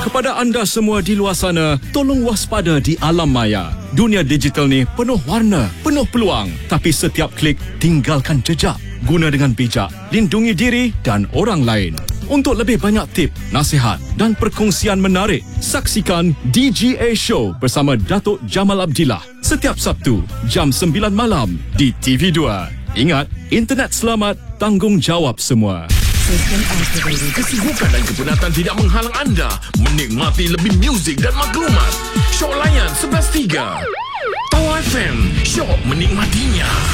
Kepada anda semua di luar sana, tolong waspada di alam maya. Dunia digital ni penuh warna, penuh peluang. Tapi setiap klik tinggalkan jejak. Guna dengan bijak, lindungi diri dan orang lain. Untuk lebih banyak tip, nasihat dan perkongsian menarik, saksikan DGA Show bersama Datuk Jamal Abdillah setiap Sabtu jam 9 malam di TV2. Ingat, internet selamat, tanggungjawab semua. Kesibukan dan kepenatan tidak menghalang anda menikmati lebih muzik dan maklumat. Show layan 11.3 Tau FM, show menikmatinya.